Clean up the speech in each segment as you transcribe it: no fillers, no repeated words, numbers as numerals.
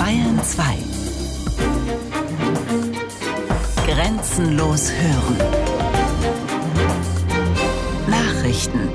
Bayern 2. Grenzenlos hören. Nachrichten.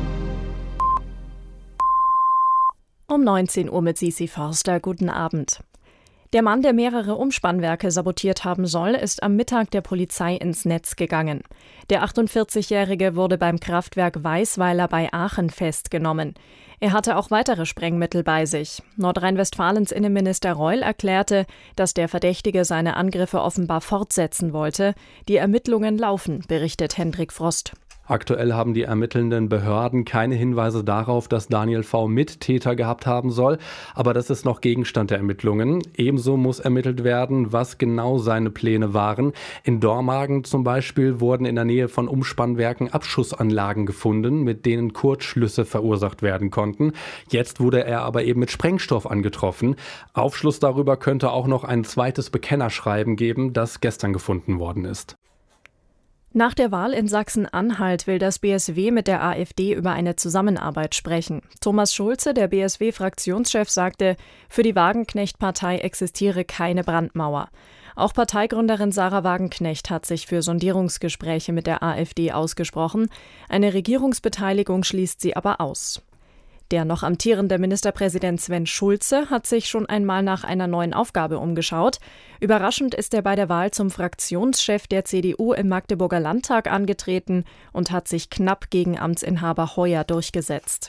Um 19 Uhr mit Sisi Forster. Guten Abend. Der Mann, der mehrere Umspannwerke sabotiert haben soll, ist am Mittag der Polizei ins Netz gegangen. Der 48-Jährige wurde beim Kraftwerk Weisweiler bei Aachen festgenommen. Er hatte auch weitere Sprengmittel bei sich. Nordrhein-Westfalens Innenminister Reul erklärte, dass der Verdächtige seine Angriffe offenbar fortsetzen wollte. Die Ermittlungen laufen, berichtet Hendrik Frost. Aktuell haben die ermittelnden Behörden keine Hinweise darauf, dass Daniel V. Mittäter gehabt haben soll, aber das ist noch Gegenstand der Ermittlungen. Ebenso muss ermittelt werden, was genau seine Pläne waren. In Dormagen zum Beispiel wurden in der Nähe von Umspannwerken Abschussanlagen gefunden, mit denen Kurzschlüsse verursacht werden konnten. Jetzt wurde er aber eben mit Sprengstoff angetroffen. Aufschluss darüber könnte auch noch ein zweites Bekennerschreiben geben, das gestern gefunden worden ist. Nach der Wahl in Sachsen-Anhalt will das BSW mit der AfD über eine Zusammenarbeit sprechen. Thomas Schulze, der BSW-Fraktionschef, sagte, für die Wagenknecht-Partei existiere keine Brandmauer. Auch Parteigründerin Sarah Wagenknecht hat sich für Sondierungsgespräche mit der AfD ausgesprochen. Eine Regierungsbeteiligung schließt sie aber aus. Der noch amtierende Ministerpräsident Sven Schulze hat sich schon einmal nach einer neuen Aufgabe umgeschaut. Überraschend ist er bei der Wahl zum Fraktionschef der CDU im Magdeburger Landtag angetreten und hat sich knapp gegen Amtsinhaber Heuer durchgesetzt.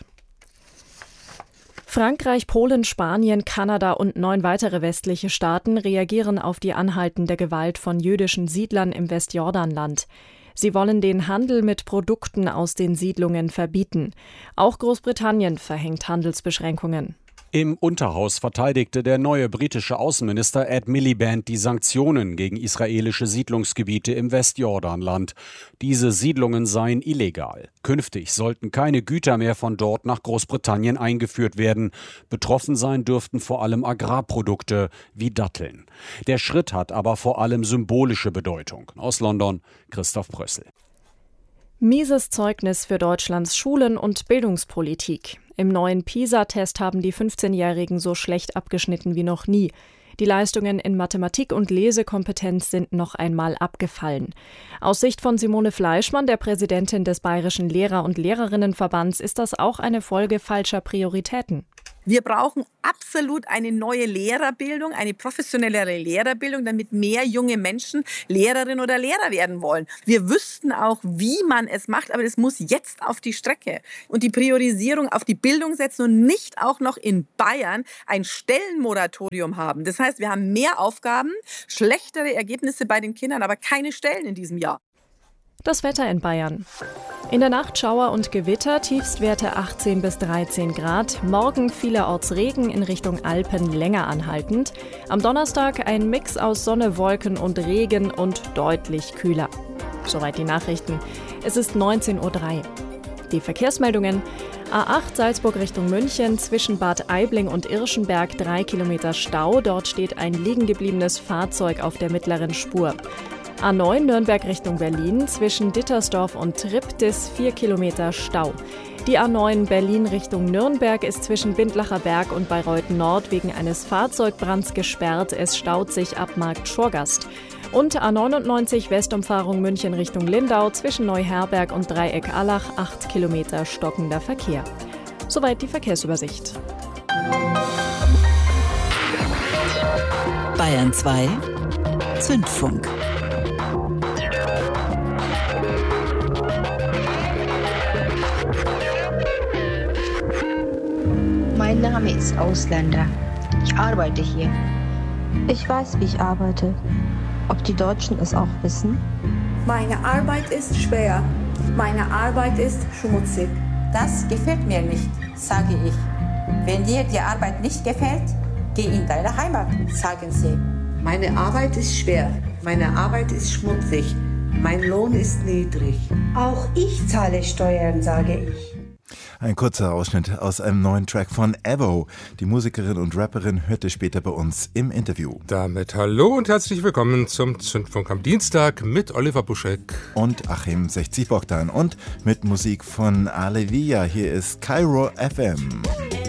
Frankreich, Polen, Spanien, Kanada und 9 weitere westliche Staaten reagieren auf die anhaltende Gewalt von jüdischen Siedlern im Westjordanland. Sie wollen den Handel mit Produkten aus den Siedlungen verbieten. Auch Großbritannien verhängt Handelsbeschränkungen. Im Unterhaus verteidigte der neue britische Außenminister Ed Miliband die Sanktionen gegen israelische Siedlungsgebiete im Westjordanland. Diese Siedlungen seien illegal. Künftig sollten keine Güter mehr von dort nach Großbritannien eingeführt werden. Betroffen sein dürften vor allem Agrarprodukte wie Datteln. Der Schritt hat aber vor allem symbolische Bedeutung. Aus London, Christoph Brössel. Mieses Zeugnis für Deutschlands Schulen und Bildungspolitik. Im neuen PISA-Test haben die 15-Jährigen so schlecht abgeschnitten wie noch nie. Die Leistungen in Mathematik und Lesekompetenz sind noch einmal abgefallen. Aus Sicht von Simone Fleischmann, der Präsidentin des Bayerischen Lehrer- und Lehrerinnenverbands, ist das auch eine Folge falscher Prioritäten. Wir brauchen absolut eine neue Lehrerbildung, eine professionellere Lehrerbildung, damit mehr junge Menschen Lehrerin oder Lehrer werden wollen. Wir wüssten auch, wie man es macht, aber es muss jetzt auf die Strecke. Und die Priorisierung auf die Bildung setzen und nicht auch noch in Bayern ein Stellenmoratorium haben. Das heißt, wir haben mehr Aufgaben, schlechtere Ergebnisse bei den Kindern, aber keine Stellen in diesem Jahr. Das Wetter in Bayern. In der Nacht Schauer und Gewitter, Tiefstwerte 18 bis 13 Grad. Morgen vielerorts Regen, in Richtung Alpen länger anhaltend. Am Donnerstag ein Mix aus Sonne, Wolken und Regen und deutlich kühler. Soweit die Nachrichten. Es ist 19:03 Uhr. Die Verkehrsmeldungen. A8 Salzburg Richtung München, zwischen Bad Aibling und Irschenberg 3 Kilometer Stau. Dort steht ein liegengebliebenes Fahrzeug auf der mittleren Spur. A9 Nürnberg Richtung Berlin, zwischen Dittersdorf und Triptis 4 Kilometer Stau. Die A9 Berlin Richtung Nürnberg ist zwischen Bindlacher Berg und Bayreuth Nord wegen eines Fahrzeugbrands gesperrt. Es staut sich ab Markt Schorgast. Und A99 Westumfahrung München Richtung Lindau, zwischen Neuherberg und Dreieck Allach 8 Kilometer stockender Verkehr. Soweit die Verkehrsübersicht. Bayern 2 Zündfunk. Mein Name ist Ausländer. Ich arbeite hier. Ich weiß, wie ich arbeite. Ob die Deutschen es auch wissen? Meine Arbeit ist schwer. Meine Arbeit ist schmutzig. Das gefällt mir nicht, sage ich. Wenn dir die Arbeit nicht gefällt, geh in deine Heimat, sagen sie. Meine Arbeit ist schwer. Meine Arbeit ist schmutzig. Mein Lohn ist niedrig. Auch ich zahle Steuern, sage ich. Ein kurzer Ausschnitt aus einem neuen Track von Evo. Die Musikerin und Rapperin hörte später bei uns im Interview. Damit hallo und herzlich willkommen zum Zündfunk am Dienstag mit Oliver Buschek und Achim 60 Bogdan und mit Musik von Alevia. Hier ist Kairo FM.